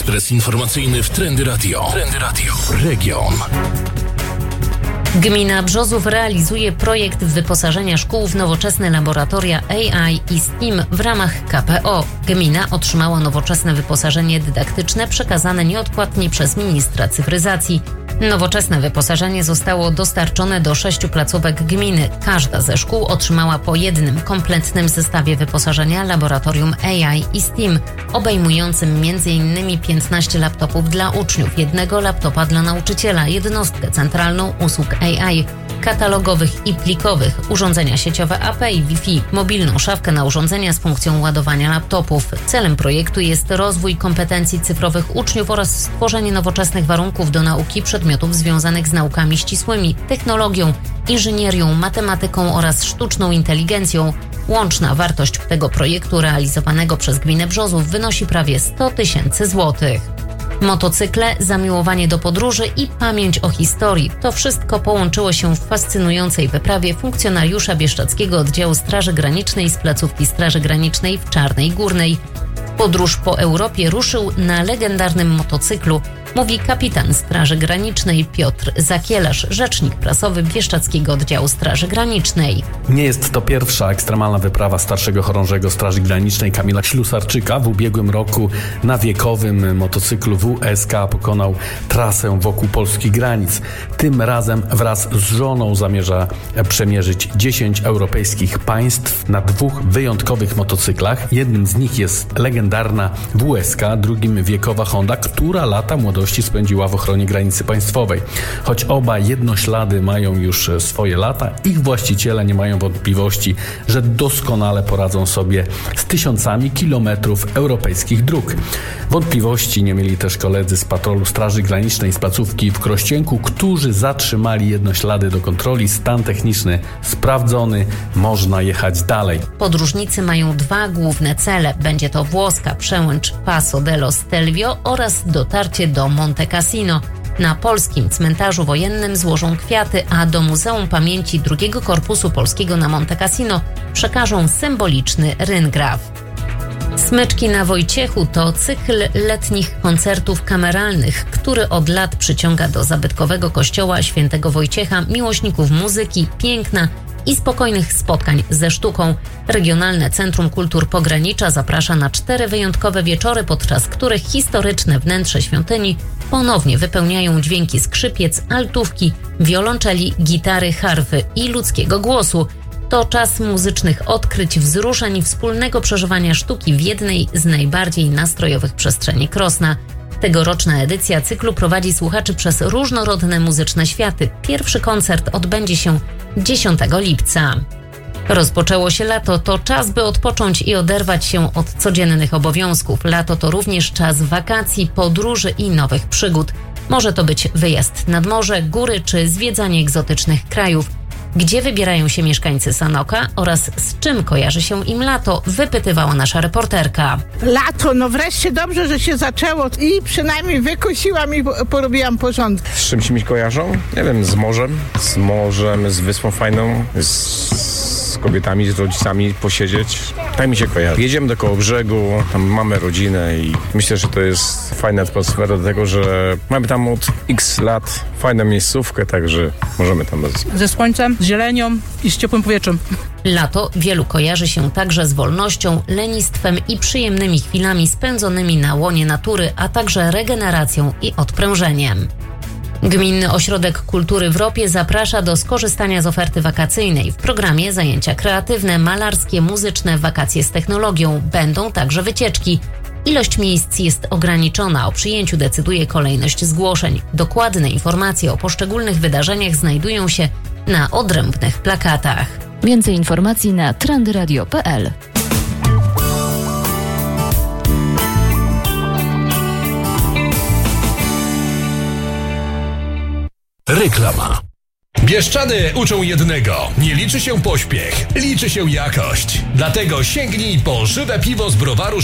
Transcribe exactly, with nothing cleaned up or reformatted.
Ekspres informacyjny w Trendy Radio. Trendy Radio. Region. Gmina Brzozów realizuje projekt wyposażenia szkół w nowoczesne laboratoria A I i S T E A M w ramach K P O. Gmina otrzymała nowoczesne wyposażenie dydaktyczne przekazane nieodpłatnie przez ministra cyfryzacji. Nowoczesne wyposażenie zostało dostarczone do sześciu placówek gminy. Każda ze szkół otrzymała po jednym kompletnym zestawie wyposażenia laboratorium A I i S T E A M, obejmującym między innymi piętnaście laptopów dla uczniów, jednego laptopa dla nauczyciela, jednostkę centralną usług A I, katalogowych i plikowych, urządzenia sieciowe A P i Wi-Fi, mobilną szafkę na urządzenia z funkcją ładowania laptopów. Celem projektu jest rozwój kompetencji cyfrowych uczniów oraz stworzenie nowoczesnych warunków do nauki przedmiotów związanych z naukami ścisłymi, technologią, inżynierią, matematyką oraz sztuczną inteligencją. Łączna wartość tego projektu realizowanego przez gminę Brzozów wynosi prawie sto tysięcy złotych. Motocykle, zamiłowanie do podróży i pamięć o historii. To wszystko połączyło się w fascynującej wyprawie funkcjonariusza Bieszczadzkiego Oddziału Straży Granicznej z placówki Straży Granicznej w Czarnej Górnej. Podróż po Europie ruszył na legendarnym motocyklu, mówi kapitan Straży Granicznej Piotr Zakielarz, rzecznik prasowy Bieszczadzkiego Oddziału Straży Granicznej. Nie jest to pierwsza ekstremalna wyprawa starszego chorążego Straży Granicznej Kamila Ślusarczyka. W ubiegłym roku na wiekowym motocyklu W S K pokonał trasę wokół polskich granic. Tym razem wraz z żoną zamierza przemierzyć dziesięć europejskich państw na dwóch wyjątkowych motocyklach. Jednym z nich jest legendarna W S K, drugim wiekowa Honda, która lata młodości spędziła w ochronie granicy państwowej. Choć oba jednoślady mają już swoje lata, ich właściciele nie mają wątpliwości, że doskonale poradzą sobie z tysiącami kilometrów europejskich dróg. Wątpliwości nie mieli też koledzy z patrolu Straży Granicznej z placówki w Krościenku, którzy zatrzymali jednoślady do kontroli. Stan techniczny sprawdzony, można jechać dalej. Podróżnicy mają dwa główne cele. Będzie to włoska przełęcz Passo dello Stelvio oraz dotarcie do Monte Cassino. Na polskim cmentarzu wojennym złożą kwiaty, a do Muzeum Pamięci drugiego Korpusu Polskiego na Monte Cassino przekażą symboliczny ryngraf. Smyczki na Wojciechu to cykl letnich koncertów kameralnych, który od lat przyciąga do zabytkowego kościoła Świętego Wojciecha miłośników muzyki, piękna i spokojnych spotkań ze sztuką. Regionalne Centrum Kultur Pogranicza zaprasza na cztery wyjątkowe wieczory, podczas których historyczne wnętrze świątyni ponownie wypełniają dźwięki skrzypiec, altówki, wiolonczeli, gitary, harfy i ludzkiego głosu. To czas muzycznych odkryć, wzruszeń i wspólnego przeżywania sztuki w jednej z najbardziej nastrojowych przestrzeni Krosna. Tegoroczna edycja cyklu prowadzi słuchaczy przez różnorodne muzyczne światy. Pierwszy koncert odbędzie się dziesiątego lipca. Rozpoczęło się lato, to czas, by odpocząć i oderwać się od codziennych obowiązków. Lato to również czas wakacji, podróży i nowych przygód. Może to być wyjazd nad morze, góry czy zwiedzanie egzotycznych krajów. Gdzie wybierają się mieszkańcy Sanoka oraz z czym kojarzy się im lato, wypytywała nasza reporterka. Lato, no wreszcie dobrze, że się zaczęło i przynajmniej wykosiłam i porobiłam porządek. Z czym się mi kojarzą? Nie wiem, z morzem, z morzem, z wyspą fajną, z, z kobietami, z rodzicami posiedzieć. Tak mi się kojarzy. Jedziemy do Kołobrzegu, tam mamy rodzinę i myślę, że to jest fajna atmosfera do tego, że mamy tam od x lat fajną miejscówkę, także możemy tam być. Ze słońcem, z zielenią i z ciepłym powietrzem. Lato wielu kojarzy się także z wolnością, lenistwem i przyjemnymi chwilami spędzonymi na łonie natury, a także regeneracją i odprężeniem. Gminny Ośrodek Kultury w Ropie zaprasza do skorzystania z oferty wakacyjnej. W programie zajęcia kreatywne, malarskie, muzyczne, wakacje z technologią. Będą także wycieczki. Ilość miejsc jest ograniczona. O przyjęciu decyduje kolejność zgłoszeń. Dokładne informacje o poszczególnych wydarzeniach znajdują się na odrębnych plakatach. Więcej informacji na trendyradio kropka p l. Reklama. Bieszczady uczą jednego. Nie liczy się pośpiech, liczy się jakość. Dlatego sięgnij po żywe piwo z browaru